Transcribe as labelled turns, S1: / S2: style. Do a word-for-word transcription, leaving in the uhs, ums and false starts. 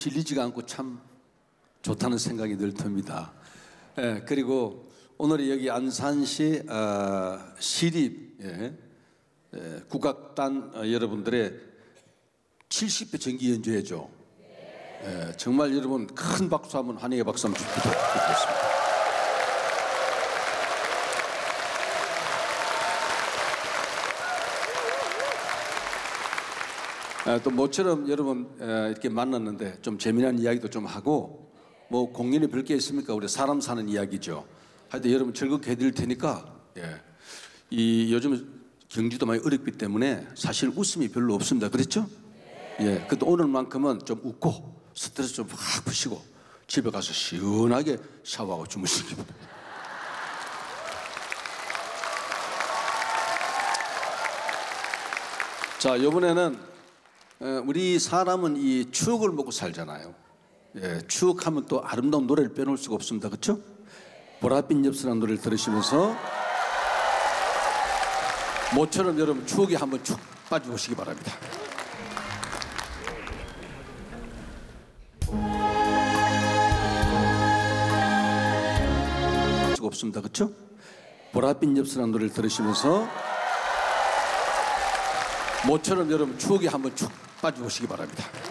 S1: 질리지가 않고 참 좋다는 생각이 늘 듭니다. 예, 그리고 오늘 여기 안산시 어, 시립 예, 예, 국악단 어, 여러분들의 칠십 회 정기 연주회죠. 예, 정말 여러분 큰 박수 한번 환영의 박수 한번 부탁드리겠습니다. 또 모처럼 여러분 이렇게 만났는데 좀 재미난 이야기도 좀 하고 뭐 공연이 별 게 있습니까? 우리 사람 사는 이야기죠. 하여튼 여러분 즐겁게 해드릴 테니까 예. 이 요즘 경기도 많이 어렵기 때문에 사실 웃음이 별로 없습니다. 그렇죠? 예. 그래도 오늘만큼은 좀 웃고 스트레스 좀 확 푸시고 집에 가서 시원하게 샤워하고 주무시기 바랍니다. 자, 이번에는 우리 사람은 이 추억을 먹고 살잖아요. 예, 추억하면 또 아름다운 노래를 빼놓을 수가 없습니다. 그렇죠? 보랏빛 엽서라는 노래를 들으시면서 모처럼 여러분 추억에 한번 쭉 빠져보시기 바랍니다. 수가 없습니다. 그렇죠? 보랏빛 엽서라는 노래를 들으시면서 모처럼 여러분 추억에 한번 쭉 빠져보시기 바랍니다.